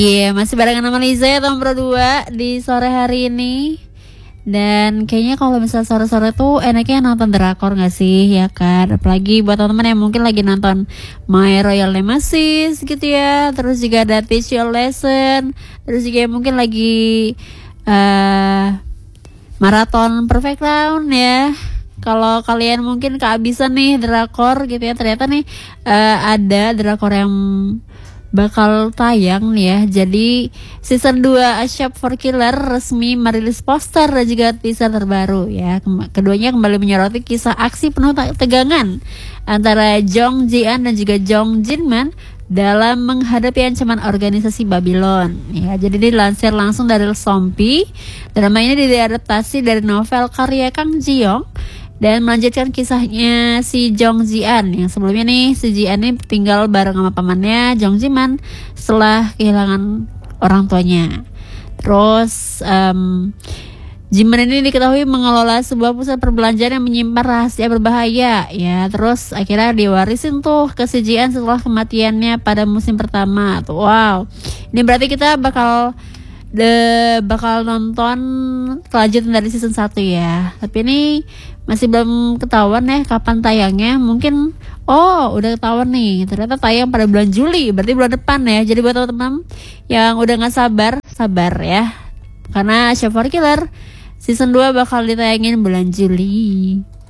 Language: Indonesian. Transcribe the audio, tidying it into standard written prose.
Iya, masih barengan sama Liza ya Tom Pro 2 di sore hari ini. Dan kayaknya kalau misalnya sore-sore tuh enaknya nonton drakor gak sih, ya kan? Apalagi buat teman-teman yang mungkin lagi nonton My Royal Nemesis gitu ya. Terus juga ada Teach Your Lesson. Terus juga mungkin lagi maraton Perfect Round ya. Kalau kalian mungkin kehabisan nih drakor gitu ya, ternyata nih ada drakor yang bakal tayang nih ya. Jadi season 2 A Shop for Killer resmi merilis poster dan juga teaser terbaru ya. Keduanya kembali menyoroti kisah aksi penuh tegangan antara Jong Ji-an dan juga Jong Jin-man dalam menghadapi ancaman organisasi Babylon ya. Jadi dilansir langsung dari Sompi. Drama ini diadaptasi dari novel karya Kang Ji-young dan melanjutkan kisahnya si Jong Ji-an yang sebelumnya nih si Ji-an ini tinggal bareng sama pamannya Jong Ji-man setelah kehilangan orang tuanya. Terus Ji-man ini diketahui mengelola sebuah pusat perbelanjaan yang menyimpan rahasia berbahaya ya. Terus akhirnya diwarisin tuh ke si Ji-an setelah kematiannya pada musim pertama tuh. Wow, ini berarti kita bakal nonton kelanjutan dari season 1 ya. Tapi ini masih belum ketahuan ya kapan tayangnya. Mungkin udah ketahuan nih, ternyata tayang pada bulan Juli, berarti bulan depan ya. Jadi buat teman-teman yang udah gak sabar ya, karena Shop for Killer season 2 bakal ditayangin bulan Juli.